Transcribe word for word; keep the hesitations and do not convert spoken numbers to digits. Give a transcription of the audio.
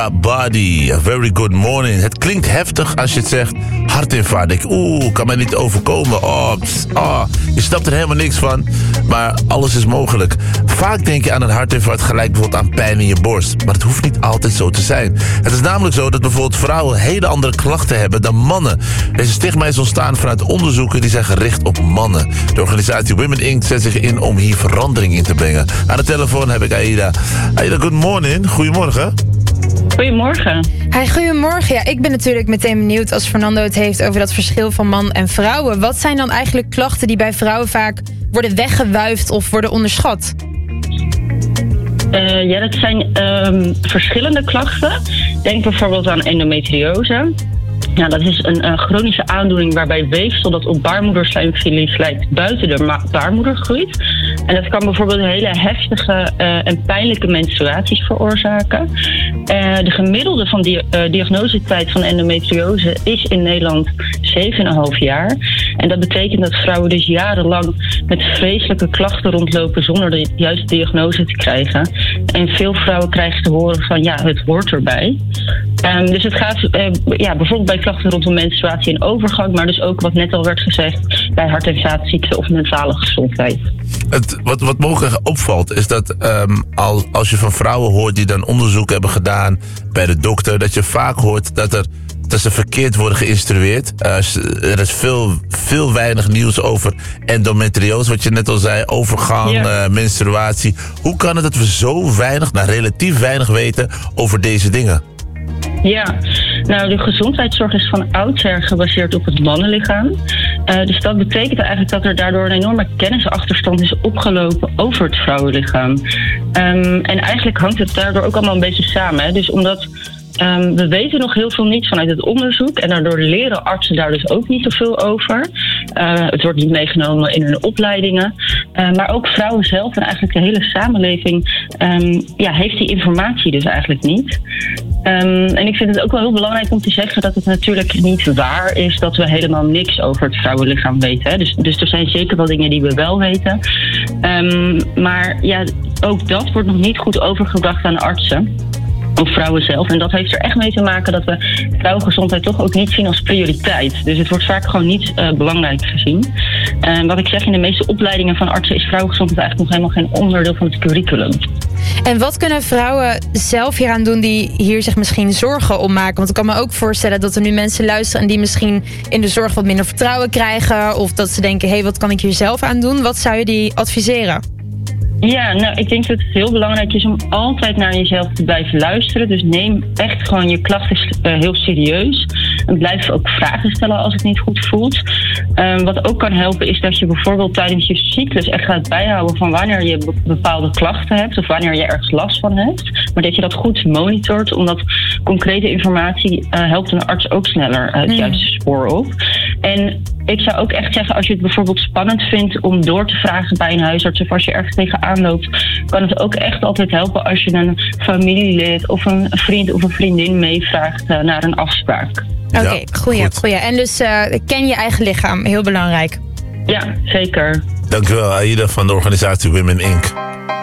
Body, a very good morning. Het klinkt heftig als je het zegt. Hartinfarct. Denk, oeh, kan mij niet overkomen. Oh, pss, oh, je snapt er helemaal niks van. Maar alles is mogelijk. Vaak denk je aan een hartinfarct gelijk bijvoorbeeld aan pijn in je borst. Maar het hoeft niet altijd zo te zijn. Het is namelijk zo dat bijvoorbeeld vrouwen hele andere klachten hebben dan mannen. Deze stigma is ontstaan vanuit onderzoeken die zijn gericht op mannen. De organisatie Women Incorporated zet zich in om hier verandering in te brengen. Aan de telefoon heb ik Aida. Aida, good morning. Goedemorgen. Goedemorgen. Hi, goedemorgen. Ja, ik ben natuurlijk meteen benieuwd als Fernando het heeft over dat verschil van man en vrouwen. Wat zijn dan eigenlijk klachten die bij vrouwen vaak worden weggewuifd of worden onderschat? Uh, ja, dat zijn um, verschillende klachten. Denk bijvoorbeeld aan endometriose. Ja, dat is een uh, chronische aandoening waarbij weefsel dat op baarmoederslijmvlies lijkt buiten de ma- baarmoeder groeit. En dat kan bijvoorbeeld hele heftige uh, en pijnlijke menstruaties veroorzaken. Uh, de gemiddelde van die, uh, diagnosetijd van endometriose is in Nederland zeven komma vijf jaar. En dat betekent dat vrouwen dus jarenlang met vreselijke klachten rondlopen zonder de juiste diagnose te krijgen. En veel vrouwen krijgen te horen van ja, het hoort erbij. Um, dus het gaat uh, ja, bijvoorbeeld bij klachten rondom menstruatie en overgang, maar dus ook wat net al werd gezegd bij hart- en vaatziekten of mentale gezondheid. Het, wat, wat mogelijk opvalt is dat um, al, als je van vrouwen hoort die dan onderzoek hebben gedaan bij de dokter, dat je vaak hoort dat er dat ze verkeerd worden geïnstrueerd. Uh, er is veel, veel weinig nieuws over endometriose, wat je net al zei, overgang, yeah. uh, menstruatie. Hoe kan het dat we zo weinig, nou relatief weinig weten over deze dingen? Ja, nou de gezondheidszorg is van oudsher gebaseerd op het mannenlichaam. Uh, dus dat betekent eigenlijk dat er daardoor een enorme kennisachterstand is opgelopen over het vrouwenlichaam. Um, en eigenlijk hangt het daardoor ook allemaal een beetje samen. Hè? Dus omdat Um, we weten nog heel veel niet vanuit het onderzoek en daardoor leren artsen daar dus ook niet zoveel over. Uh, het wordt niet meegenomen in hun opleidingen. Uh, maar ook vrouwen zelf en eigenlijk de hele samenleving um, ja, heeft die informatie dus eigenlijk niet. Um, en ik vind het ook wel heel belangrijk om te zeggen dat het natuurlijk niet waar is dat we helemaal niks over het vrouwenlichaam weten. Hè. Dus, dus er zijn zeker wel dingen die we wel weten. Um, maar ja, ook dat wordt nog niet goed overgebracht aan artsen. Of vrouwen zelf. En dat heeft er echt mee te maken dat we vrouwengezondheid toch ook niet zien als prioriteit. Dus het wordt vaak gewoon niet uh, belangrijk gezien. En uh, wat ik zeg, in de meeste opleidingen van artsen is vrouwengezondheid eigenlijk nog helemaal geen onderdeel van het curriculum. En wat kunnen vrouwen zelf hieraan doen die hier zich misschien zorgen om maken? Want ik kan me ook voorstellen dat er nu mensen luisteren en die misschien in de zorg wat minder vertrouwen krijgen. Of dat ze denken, hé, hey, wat kan ik hier zelf aan doen? Wat zou je die adviseren? Ja, nou, ik denk dat het heel belangrijk is om altijd naar jezelf te blijven luisteren. Dus neem echt gewoon je klachten uh, heel serieus. En blijf ook vragen stellen als het niet goed voelt. Um, wat ook kan helpen is dat je bijvoorbeeld tijdens je cyclus echt gaat bijhouden van wanneer je be- bepaalde klachten hebt of wanneer je ergens last van hebt. Maar dat je dat goed monitort, omdat concrete informatie uh, helpt een arts ook sneller uh, het mm. juiste spoor op. En ik zou ook echt zeggen, als je het bijvoorbeeld spannend vindt om door te vragen bij een huisarts of als je ergens tegenaan loopt, kan het ook echt altijd helpen als je een familielid of een vriend of een vriendin meevraagt uh, naar een afspraak. Oké, okay, ja, goeie, goeie. En dus uh, ken je eigen lichaam, heel belangrijk. Ja, zeker. Dankjewel, Aida van de organisatie Women Incorporated.